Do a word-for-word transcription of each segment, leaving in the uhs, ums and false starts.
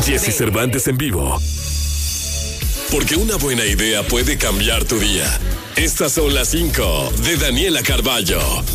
Jesse Cervantes en vivo. Porque una buena idea puede cambiar tu día. Estas son las cinco de Daniela Carballo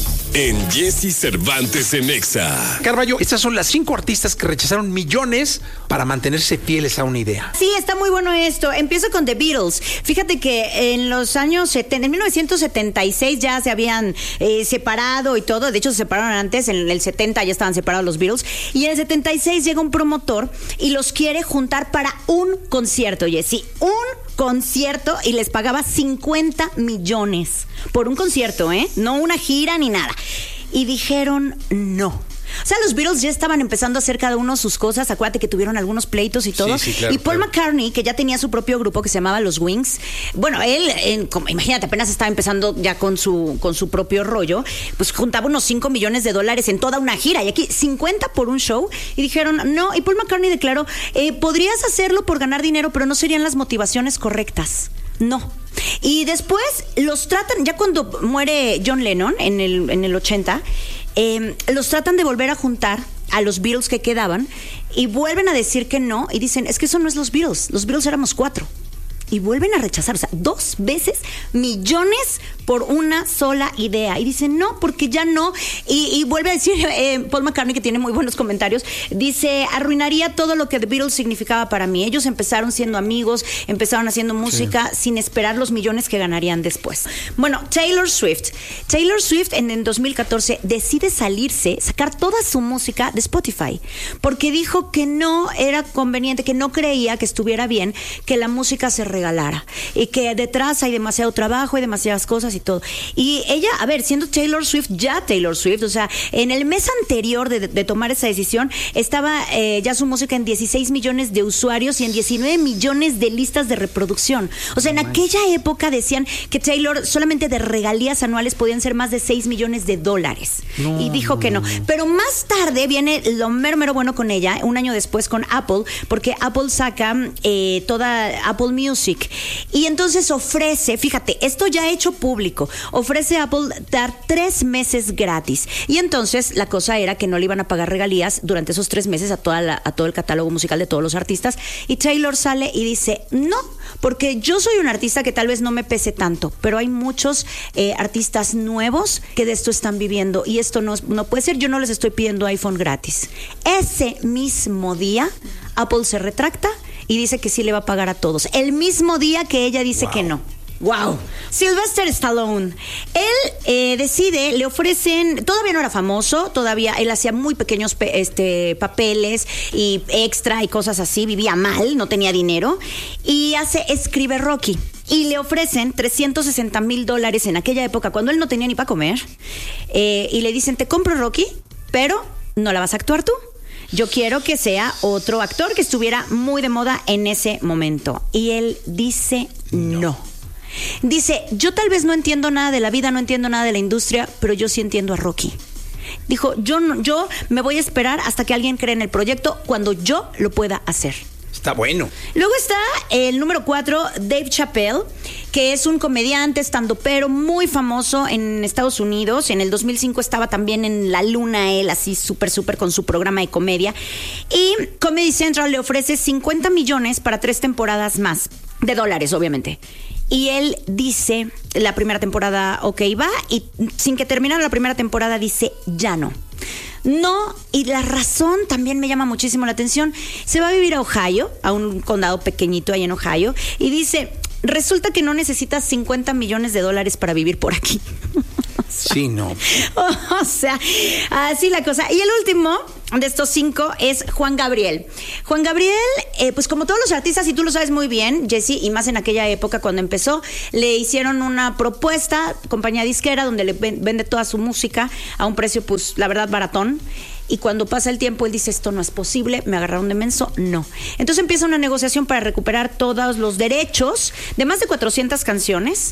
en Jesse Cervantes en Exa. Carballo, estas son las cinco artistas que rechazaron millones para mantenerse fieles a una idea. Sí, está muy bueno esto. Empiezo con The Beatles. Fíjate que en los años setenta, en mil novecientos setenta y seis ya se habían eh, separado y todo. De hecho, se separaron antes. En el setenta ya estaban separados los Beatles. Y en el setenta y seis llega un promotor y los quiere juntar para un concierto, Jessy. Un concierto, y les pagaba cincuenta millones por un concierto, ¿eh? No una gira ni nada. Y dijeron no. O sea, los Beatles ya estaban empezando a hacer cada uno sus cosas. Acuérdate que tuvieron algunos pleitos y todo. Sí, sí, claro, y Paul claro. McCartney, que ya tenía su propio grupo que se llamaba Los Wings. Bueno, él, en, como, imagínate, apenas estaba empezando ya con su, con su propio rollo. Pues juntaba unos cinco millones de dólares en toda una gira. Y aquí cincuenta por un show. Y dijeron no. Y Paul McCartney declaró, eh, podrías hacerlo por ganar dinero, pero no serían las motivaciones correctas. No. Y después los tratan, ya cuando muere John Lennon en el, en el ochenta, eh, los tratan de volver a juntar a los Beatles que quedaban y vuelven a decir que no y dicen, es que eso no es los Beatles, los Beatles éramos cuatro. Y vuelven a rechazar, o sea, dos veces millones por una sola idea. Y dicen, no, porque ya no. Y, y vuelve a decir eh, Paul McCartney, que tiene muy buenos comentarios, dice, arruinaría todo lo que The Beatles significaba para mí. Ellos empezaron siendo amigos, empezaron haciendo música sí. sin esperar los millones que ganarían después. Bueno, Taylor Swift. Taylor Swift en el dos mil catorce decide salirse, sacar toda su música de Spotify, porque dijo que no era conveniente, que no creía que estuviera bien que la música se regalara y que detrás hay demasiado trabajo y demasiadas cosas y todo. Y ella, a ver, siendo Taylor Swift, ya Taylor Swift, o sea, en el mes anterior de, de tomar esa decisión, estaba eh, ya su música en dieciséis millones de usuarios y en diecinueve millones de listas de reproducción. O sea, en aquella época decían que Taylor solamente de regalías anuales podían ser más de seis millones de dólares. No, y dijo que no. Pero más tarde viene lo mero mero bueno con ella, un año después con Apple, porque Apple saca eh, toda Apple Music. Y entonces ofrece, fíjate, esto ya hecho público, ofrece a Apple dar tres meses gratis. Y entonces la cosa era que no le iban a pagar regalías durante esos tres meses a, toda la, a todo el catálogo musical de todos los artistas. Y Taylor sale y dice, no, porque yo soy un artista que tal vez no me pese tanto, pero hay muchos eh, artistas nuevos que de esto están viviendo y esto no, no puede ser, yo no les estoy pidiendo iPhone gratis. Ese mismo día, Apple se retracta y dice que sí le va a pagar a todos. El mismo día que ella dice wow. que no. Wow. Sylvester Stallone. Él eh, decide, le ofrecen, todavía no era famoso, todavía él hacía muy pequeños pe- este, papeles y extra y cosas así, vivía mal, no tenía dinero y hace Escribe Rocky. Y le ofrecen trescientos sesenta mil dólares en aquella época, cuando él no tenía ni para comer. Eh, y le dicen, te compro Rocky, pero no la vas a actuar tú. Yo quiero que sea otro actor que estuviera muy de moda en ese momento. Y él dice no. no. Dice, yo tal vez no entiendo nada de la vida, no entiendo nada de la industria, pero yo sí entiendo a Rocky. Dijo, yo, no, yo me voy a esperar hasta que alguien cree en el proyecto cuando yo lo pueda hacer. Está bueno. Luego está el número cuatro, Dave Chappelle, que es un comediante estandopero muy famoso en Estados Unidos. En el dos mil cinco estaba también en la luna él, así súper, súper con su programa de comedia. Y Comedy Central le ofrece cincuenta millones para tres temporadas más, de dólares, obviamente. Y él dice, la primera temporada, ok, va, y sin que terminara la primera temporada dice, ya no. No, y la razón también me llama muchísimo la atención. Se va a vivir a Ohio, a un condado pequeñito ahí en Ohio, y dice, resulta que no necesitas cincuenta millones de dólares para vivir por aquí. O sea, sí, no. O sea, así la cosa. Y el último de estos cinco es Juan Gabriel. Juan Gabriel, eh, pues como todos los artistas, y tú lo sabes muy bien, Jessy, y más en aquella época cuando empezó, le hicieron una propuesta, compañía disquera, donde le vende toda su música a un precio, pues, la verdad, baratón. Y cuando pasa el tiempo, él dice, esto no es posible, me agarraron de menso, no. Entonces empieza una negociación para recuperar todos los derechos de más de cuatrocientas canciones.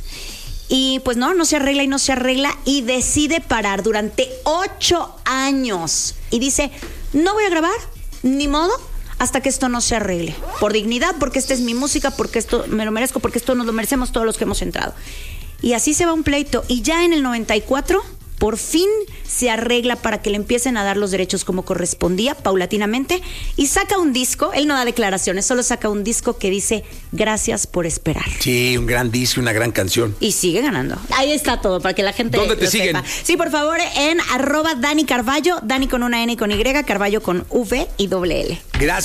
Y pues no, no se arregla y no se arregla y decide parar durante ocho años. Y dice, no voy a grabar, ni modo, hasta que esto no se arregle. Por dignidad, porque esta es mi música, porque esto me lo merezco, porque esto nos lo merecemos todos los que hemos entrado. Y así se va un pleito. Y ya en el noventa y cuatro por fin se arregla para que le empiecen a dar los derechos como correspondía, paulatinamente, y saca un disco. Él no da declaraciones, solo saca un disco que dice gracias por esperar. Sí, un gran disco, una gran canción. Y sigue ganando. Ahí está todo, para que la gente ¿Dónde te lo siguen? sepa. Sí, por favor, en arroba Dani Carballo, Dani con una N y con Y, Carballo con V y doble L. Gracias.